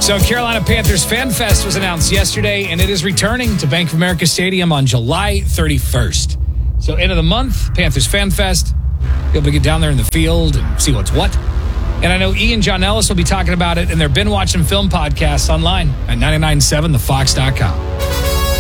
So Carolina Panthers Fan Fest was announced yesterday, and it is returning to Bank of America Stadium on July 31st. So end of the month, Panthers Fan Fest. You'll be able to get down there in the field and see what's what. And I know Ian John Ellis will be talking about it in their Been Watching Film podcast online at 997thefox.com.